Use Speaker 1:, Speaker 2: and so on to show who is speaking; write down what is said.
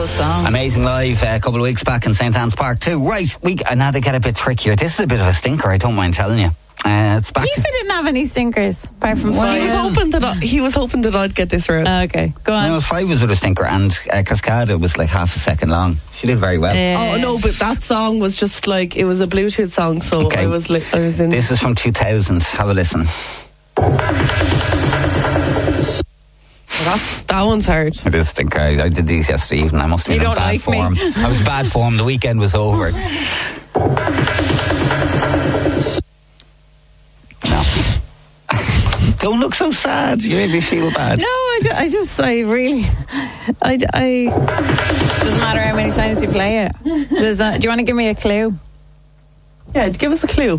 Speaker 1: song.
Speaker 2: Amazing live a couple of weeks back in St. Anne's Park too. Right, now they get a bit trickier. This is a bit of a stinker, I don't mind telling you. It's back.
Speaker 1: Aoife didn't have any stinkers apart from
Speaker 3: Well,
Speaker 1: Five.
Speaker 3: he was hoping that I'd get this right.
Speaker 1: Okay, go on.
Speaker 2: No, 5 was a bit of a stinker, and Cascada was like half a second long. She did very well.
Speaker 3: Oh no, but that song was just like, it was a Bluetooth song, so
Speaker 2: Okay.
Speaker 3: I was in.
Speaker 2: This is from 2000. Have a listen.
Speaker 3: That one's hard.
Speaker 2: It is a stinker. I did these yesterday evening. I must have been in bad form. I was in bad form. The weekend was over. No. Don't look so sad. You made me feel bad.
Speaker 1: No, I really doesn't matter how many times you play it. Do you want to give me a clue?
Speaker 3: Yeah, give us a clue.